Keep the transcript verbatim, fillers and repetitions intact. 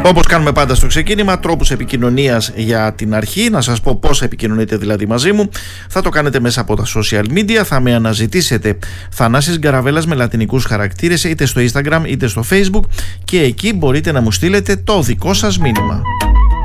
Όπως κάνουμε πάντα στο ξεκίνημα, τρόπους επικοινωνίας για την αρχή. Να σας πω πώς επικοινωνείτε δηλαδή μαζί μου. Θα το κάνετε μέσα από τα social media. Θα με αναζητήσετε Θανάσης Γκαραβέλας με λατινικούς χαρακτήρες, είτε στο Instagram είτε στο Facebook, και εκεί μπορείτε να μου στείλετε το δικό σας μήνυμα.